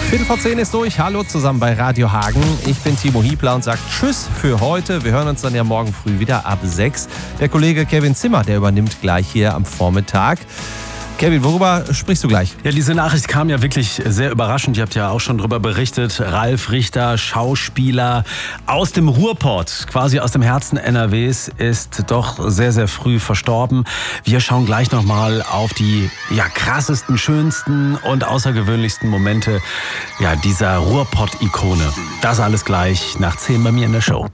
10:15 ist durch. Hallo zusammen bei Radio Hagen. Ich bin Timo Hiebler und sage Tschüss für heute. Wir hören uns dann ja morgen früh wieder ab 6. Der Kollege Kevin Zimmer, der übernimmt gleich hier am Vormittag. Kevin, worüber sprichst du gleich? Ja, diese Nachricht kam ja wirklich sehr überraschend. Ihr habt ja auch schon darüber berichtet. Ralf Richter, Schauspieler aus dem Ruhrpott, quasi aus dem Herzen NRWs, ist doch sehr, sehr früh verstorben. Wir schauen gleich nochmal auf die krassesten, schönsten und außergewöhnlichsten Momente dieser Ruhrpott-Ikone. Das alles gleich nach 10 bei mir in der Show.